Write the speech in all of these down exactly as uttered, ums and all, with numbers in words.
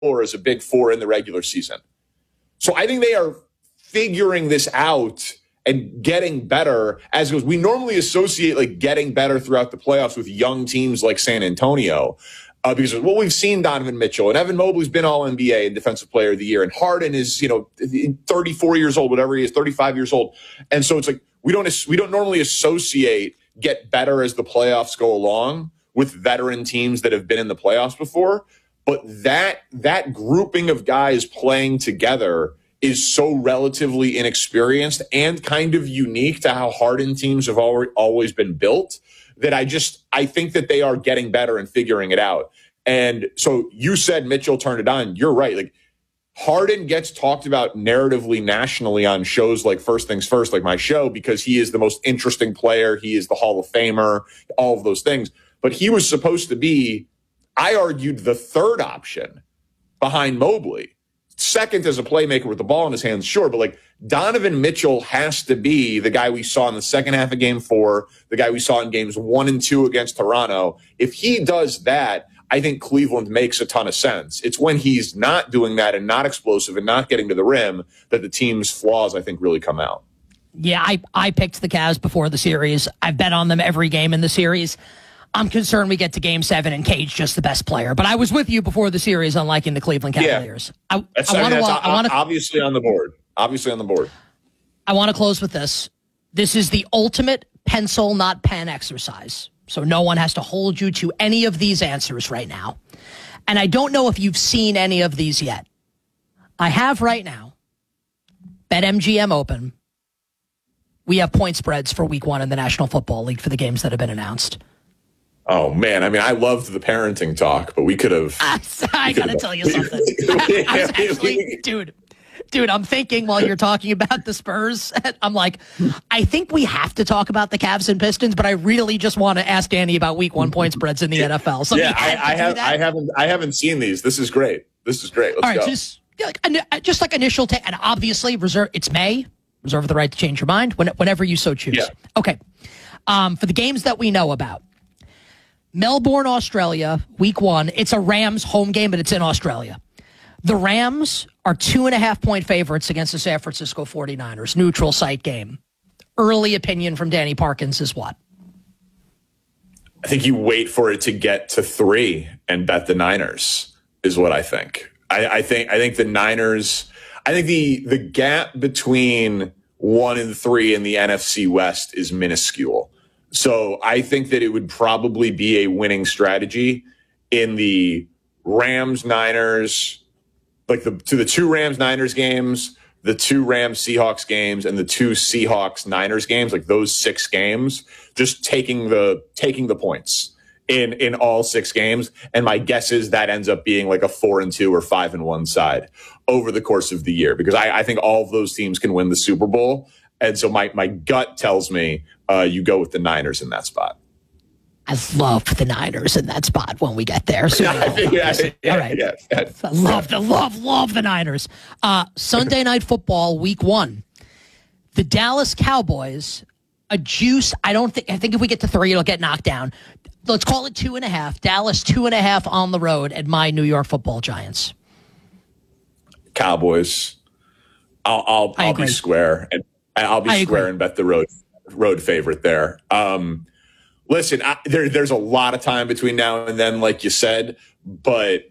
or as a big four in the regular season. So I think they are figuring this out and getting better as goes. We normally associate like getting better throughout the playoffs with young teams like San Antonio. Uh, because well, we've seen Donovan Mitchell and Evan Mobley's been all N B A and Defensive Player of the Year, and Harden is, you know, thirty-four years old, whatever he is, thirty-five years old. And so it's like we don't we don't normally associate get better as the playoffs go along with veteran teams that have been in the playoffs before. But that that grouping of guys playing together is so relatively inexperienced and kind of unique to how hardened teams have always been built that I just, I think that they are getting better and figuring it out. And so you said Mitchell turned it on. You're right. Like Harden gets talked about narratively nationally on shows like First Things First, like my show, because he is the most interesting player. He is the Hall of Famer, all of those things. But he was supposed to be, I argued, the third option behind Mobley. Second as a playmaker with the ball in his hands, sure, but like Donovan Mitchell has to be the guy we saw in the second half of game four, the guy we saw in games one and two against Toronto. If he does that, I think Cleveland makes a ton of sense. It's when he's not doing that and not explosive and not getting to the rim that the team's flaws, I think, really come out. Yeah, I, I picked the Cavs before the series. I've bet on them every game in the series. I'm concerned we get to game seven and Cage just the best player. But I was with you before the series on liking the Cleveland Cavaliers. Yeah. I, that's, I, I mean, wanna, that's I wanna, obviously on the board. Obviously on the board. I want to close with this. This is the ultimate pencil, not pen exercise. So no one has to hold you to any of these answers right now. And I don't know if you've seen any of these yet. I have right now. BetMGM Open. We have point spreads for week one in the National Football League for the games that have been announced. Oh, man. I mean, I loved the parenting talk, but we could have. I, I got to tell you something. I, I was actually, dude, dude, I'm thinking while you're talking about the Spurs, I'm like, I think we have to talk about the Cavs and Pistons, but I really just want to ask Danny about week one point spreads in the N F L. So yeah, I, I, have, I, haven't, I haven't seen these. This is great. This is great. Let's All right, go. Just, like, just like initial take, and obviously, reserve. It's May. Reserve the right to change your mind when, whenever you so choose. Yeah. Okay. Um, for the games that we know about, Melbourne, Australia, week one. It's a Rams home game, but it's in Australia. The Rams are two and a half point favorites against the San Francisco forty-niners. Neutral site game. Early opinion from Danny Parkins is what? I think you wait for it to get to three and bet the Niners is what I think. I, I think I think the Niners, I think the the gap between one and three in the N F C West is minuscule. So I think that it would probably be a winning strategy in the Rams Niners, like the to the two Rams Niners games, the two Rams Seahawks games, and the two Seahawks Niners games, like those six games, just taking the taking the points in in all six games. And my guess is that ends up being like a four and two or five and one side over the course of the year, because I, I think all of those teams can win the Super Bowl. And so my my gut tells me uh, you go with the Niners in that spot. I love the Niners in that spot when we get there. So yeah, yeah, yeah, all right. Yeah, yeah. I love the love, love the Niners. Uh, Sunday Night Football, week one. The Dallas Cowboys, a juice. I don't think, I think if we get to three, it'll get knocked down. Let's call it two and a half. Dallas, two and a half on the road at my New York Football Giants. Cowboys. I'll, I'll, I'll be square and I'll be I square agree. and bet the road road favorite there. Um, listen, I, there, there's a lot of time between now and then, like you said, but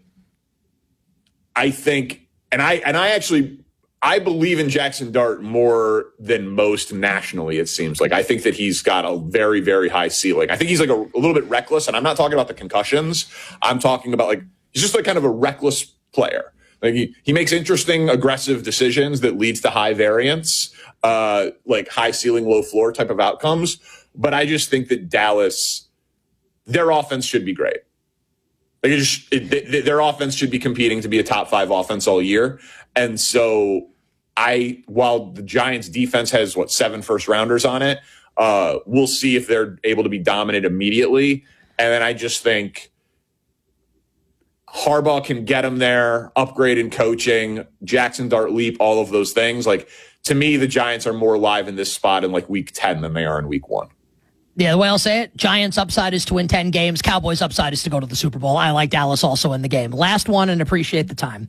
I think, and I and I actually, I believe in Jackson Dart more than most nationally, it seems like. I think that he's got a very, very high ceiling. I think he's like a, a little bit reckless, and I'm not talking about the concussions. I'm talking about like, he's just like kind of a reckless player. Like he, he makes interesting, aggressive decisions that leads to high variance, uh, like high ceiling, low floor type of outcomes. But I just think that Dallas, their offense should be great. Like it just, it, their offense should be competing to be a top five offense all year. And so I, while the Giants defense has what, seven first rounders on it, uh, we'll see if they're able to be dominant immediately. And then I just think Harbaugh can get him there, upgrade in coaching, Jackson Dart leap, all of those things. Like, to me, the Giants are more alive in this spot in like week ten than they are in week one. Yeah, the way I'll say it, Giants upside is to win ten games. Cowboys upside is to go to the Super Bowl. I like Dallas also in the game. Last one, and appreciate the time.